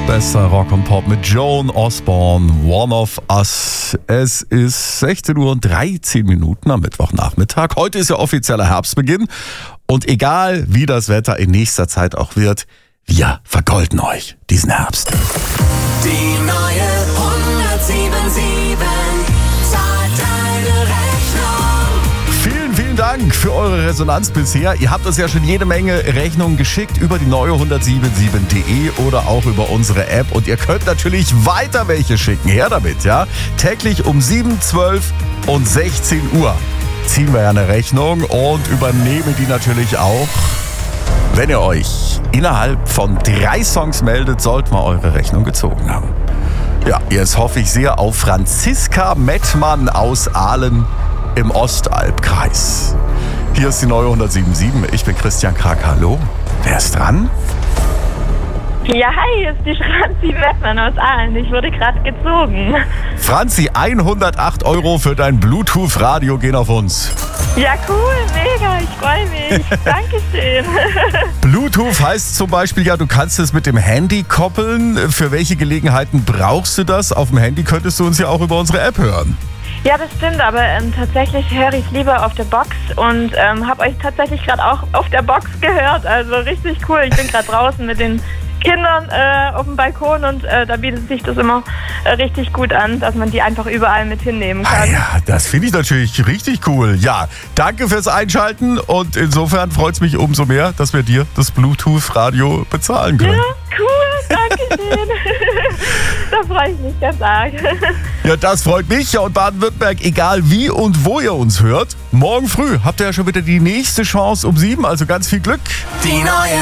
Bester Rock und Pop mit Joan Osborne, One of Us. Es ist 16 Uhr und 13 Minuten am Mittwochnachmittag. Heute ist ja offizieller Herbstbeginn. Und egal wie das Wetter in nächster Zeit auch wird, wir vergolden euch diesen Herbst. Die neue 107.7 zahlt deine Rechnung. Vielen Dank für eure Resonanz bisher. Ihr habt uns ja schon jede Menge Rechnungen geschickt über die neue 107.7.de oder auch über unsere App. Und ihr könnt natürlich weiter welche schicken. Her damit, ja? Täglich um 7, 12 und 16 Uhr ziehen wir ja eine Rechnung und übernehmen die natürlich auch. Wenn ihr euch innerhalb von 3 Songs meldet, sollten wir eure Rechnung gezogen haben. Ja, jetzt hoffe ich sehr auf Franziska Mettmann aus Aalen im Ostalbkreis. Hier ist die neue 107.7. Ich bin Christian Krag. Hallo. Wer ist dran? Ja, hi, hier ist die Franzi Mettmann aus Aalen. Ich wurde gerade gezogen. Franzi, 108 € für dein Bluetooth-Radio gehen auf uns. Ja, cool, mega, ich freue mich. Dankeschön. Bluetooth heißt zum Beispiel, ja, du kannst es mit dem Handy koppeln. Für welche Gelegenheiten brauchst du das? Auf dem Handy könntest du uns ja auch über unsere App hören. Ja, das stimmt, aber tatsächlich höre ich es lieber auf der Box und habe euch tatsächlich gerade auch auf der Box gehört. Also richtig cool. Ich bin gerade draußen mit den Kindern auf dem Balkon und da bietet sich das immer richtig gut an, dass man die einfach überall mit hinnehmen kann. Ah ja, das finde ich natürlich richtig cool. Ja, danke fürs Einschalten und insofern freut es mich umso mehr, dass wir dir das Bluetooth-Radio bezahlen können. Ja, cool, danke schön. Da freue ich mich ganz arg. Ja, das freut mich. Ja, und Baden-Württemberg, egal wie und wo ihr uns hört, morgen früh habt ihr ja schon wieder die nächste Chance um 7, also ganz viel Glück. Die neue